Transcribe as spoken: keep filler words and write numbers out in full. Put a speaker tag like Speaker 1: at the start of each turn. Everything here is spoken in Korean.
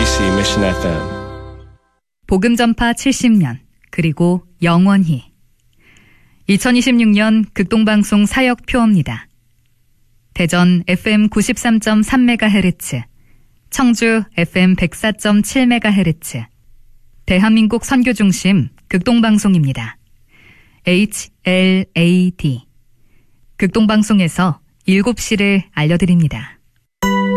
Speaker 1: 케이비씨 Mission 에프엠.
Speaker 2: 복음 전파 칠십 년, 그리고 영원히. 이천이십육 년 극동방송 사역 표어입니다. 대전 에프엠 구십삼 점 삼 메가헤르츠, 청주 에프엠 백사 점 칠 메가헤르츠, 대한민국 선교중심 극동방송입니다. 에이치 엘 에이 디. 극동방송에서 일곱 시를 알려드립니다.